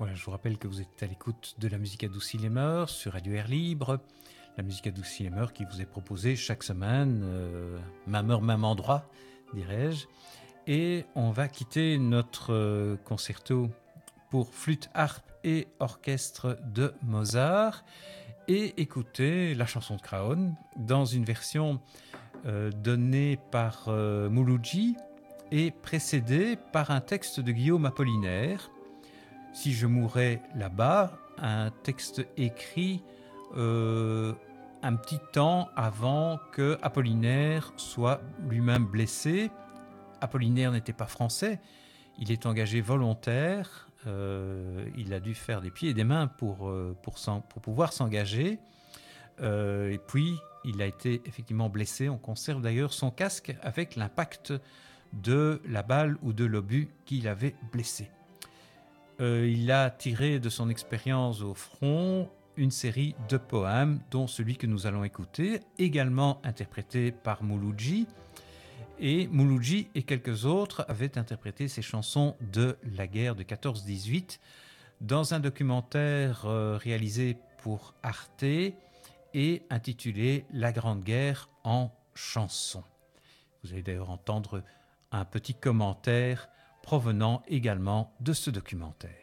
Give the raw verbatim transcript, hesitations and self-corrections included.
Voilà, je vous rappelle que vous êtes à l'écoute de la musique adoucie les mœurs sur Radio Air Libre. La musique adoucie les mœurs qui vous est proposée chaque semaine, euh, même heure, même endroit, dirais-je. Et on va quitter notre euh, concerto pour flûte, harpe et orchestre de Mozart et écouter la chanson de Craon dans une version euh, donnée par euh, Mouloudji et précédée par un texte de Guillaume Apollinaire. Si je mourais là-bas, un texte écrit euh, un petit temps avant que Apollinaire soit lui-même blessé. Apollinaire n'était pas français, il est engagé volontaire, euh, il a dû faire des pieds et des mains pour, euh, pour, pour pouvoir s'engager. Euh, et puis, il a été effectivement blessé. On conserve d'ailleurs son casque avec l'impact de la balle ou de l'obus qui l'avait blessé. Euh, il a tiré de son expérience au front une série de poèmes, dont celui que nous allons écouter, également interprété par Mouloudji. Et Mouloudji et quelques autres avaient interprété ces chansons de la guerre de quatorze dix-huit dans un documentaire euh, réalisé pour Arte et intitulé « La Grande Guerre en chansons ». Vous allez d'ailleurs entendre un petit commentaire provenant également de ce documentaire.